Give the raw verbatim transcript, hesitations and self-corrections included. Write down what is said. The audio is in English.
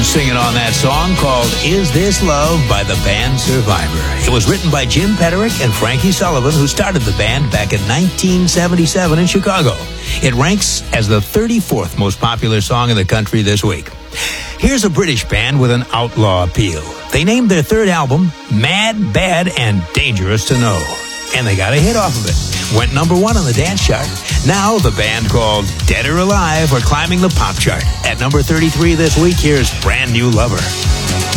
singing on that song called Is This Love by the band Survivor. It was written by Jim Petterick and Frankie Sullivan, who started the band back in nineteen seventy-seven in Chicago. It ranks as the thirty-fourth most popular song in the country this week. Here's a British band with an outlaw appeal. They named their third album Mad, Bad, and Dangerous to Know. And they got a hit off of it. Went number one on the dance chart. Now the band called Dead or Alive are climbing the pop chart. At number thirty-three this week, here's Brand New Lover.